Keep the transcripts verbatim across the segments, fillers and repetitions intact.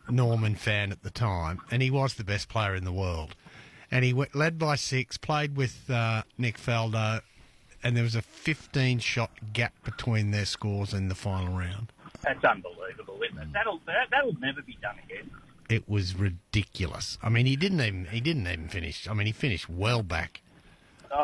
Norman fan at the time, and he was the best player in the world. And he went, led by six, played with uh, Nick Faldo, and there was a fifteen-shot gap between their scores in the final round. That's unbelievable, isn't it? That'll that, that'll never be done again. It was ridiculous. I mean, he didn't even he didn't even finish. I mean, he finished well back. Oh,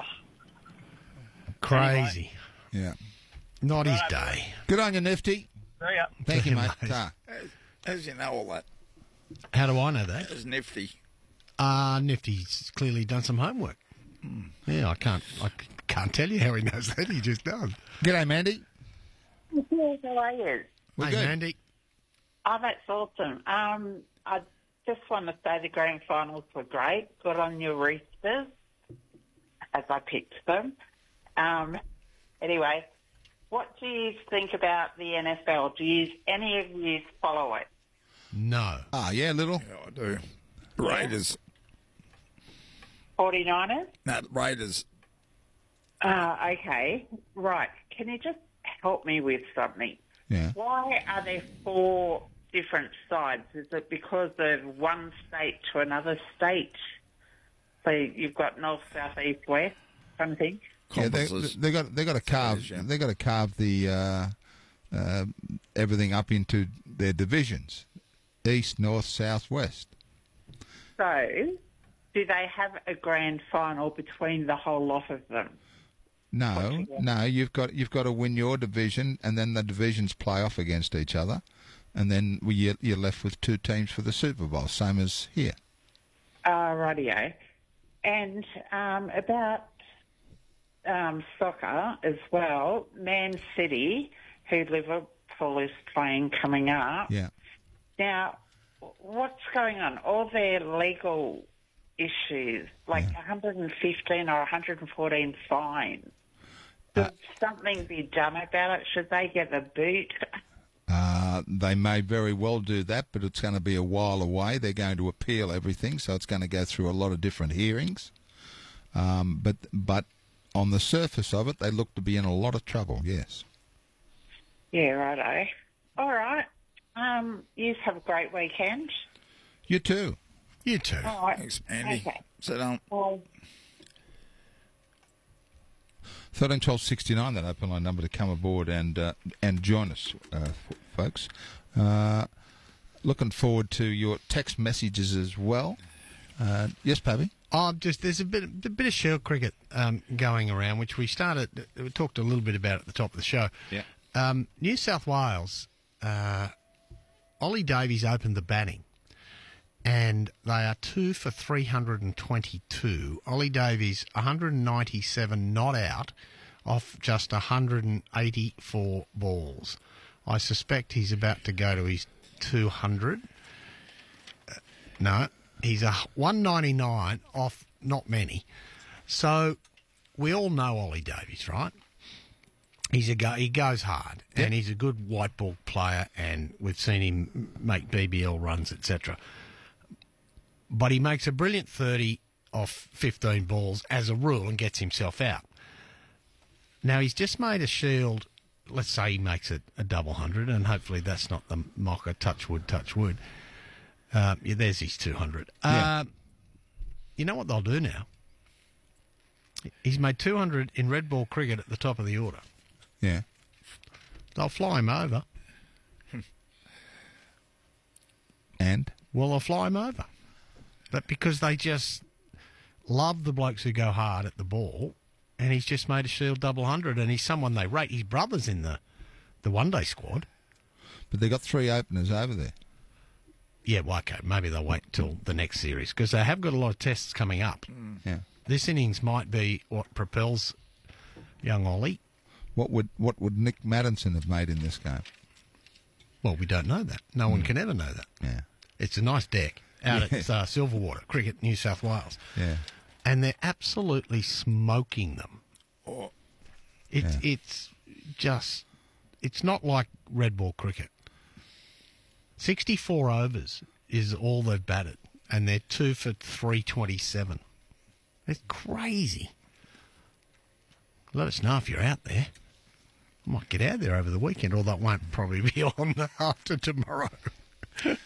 crazy. Yeah. Not his Right, day. Good on you, Nifty. see ya. Thank you, mate. Mate. Ta. How does you know all that? How do I know that? It's nifty. Uh, Nifty's clearly done some homework. Mm. Yeah, I can't I can't tell you how he knows that. He just does. G'day, Mandy. Yes, how are you? We're hey, good. Mandy. Oh, that's awesome. Um, I just want to say the grand finals were great. Good on your Roosters, as I picked them. Um, anyway, what do you think about the N F L? Do you, any of you follow it? No. Ah, yeah, little. Yeah, I do. Raiders. forty-niners? No, Raiders. Uh, okay, right. Can you just help me with something? Yeah. Why are there four different sides? Is it because of one state to another state? So you've got north, south, east, west, kind of thing? Yeah, they, Compasses. they got they got to carve Is, yeah. they got to carve the uh, uh, everything up into their divisions: east, north, south, west. So, do they have a grand final between the whole lot of them? No, no, you've got you've got to win your division, and then the divisions play off against each other, and then we, you're you're left with two teams for the Super Bowl, same as here. Uh, rightio. And um, about um, soccer as well, Man City, who Liverpool is playing coming up. Yeah. Now, what's going on? All their legal issues, like Yeah. one hundred fifteen or one hundred fourteen fines. Should Uh, something be done about it? Should they get the boot? Uh, they may very well do that, but it's going to be a while away. They're going to appeal everything, so it's going to go through a lot of different hearings. Um, but but on the surface of it, they look to be in a lot of trouble. Yes. Yeah, righto. All right. Um, you have a great weekend. You too. You too. All right. Thanks, Andy. Okay. Sit down. Well, Thirteen twelve sixty nine. That open line number to come aboard and uh, and join us, uh, f- folks. Uh, looking forward to your text messages as well. Uh, yes, Pappy. Oh, just there's a bit, a bit of Shield cricket um, going around, which we started. We talked a little bit about at the top of the show. Yeah. Um, New South Wales, uh, Ollie Davies opened the batting, and they are two for three hundred and twenty-two. Ollie Davies, one hundred and ninety-seven not out, off just one hundred and eighty-four balls. I suspect he's about to go to his two hundred. Uh, no. He's a one ninety-nine off not many. So we all know Ollie Davies, right? He's a go, he goes hard, Yep. and he's a good white ball player, and we've seen him make B B L runs, et cetera. But he makes a brilliant thirty off fifteen balls as a rule and gets himself out. Now, he's just made a Shield. Let's say he makes it a double hundred, and hopefully that's not the mocker, touch wood, touch wood. Uh, yeah, there's his two hundred. Yeah. Uh, you know what they'll do now? He's made two hundred in red ball cricket at the top of the order. Yeah. They'll fly him over. And Well, they'll fly him over. But because they just love the blokes who go hard at the ball, and he's just made a Shield double hundred, and he's someone they rate. His brother's in the, the one-day squad. but they got three openers over there. Yeah, well, okay, maybe they'll wait till the next series, because they have got a lot of tests coming up. Yeah. This innings might be what propels young Ollie. What would what would Nick Maddinson have made in this game? Well, we don't know that. No one can ever know that. Yeah. It's a nice deck out Yeah. at uh, Silverwater, Cricket, New South Wales. Yeah. And they're absolutely smoking them. Oh, It's, Yeah. it's just, it's not like red ball cricket. sixty-four overs is all they've batted, and they're two for three twenty-seven. It's crazy. Let us know if you're out there. I might get out there over the weekend, although it won't probably be on after tomorrow.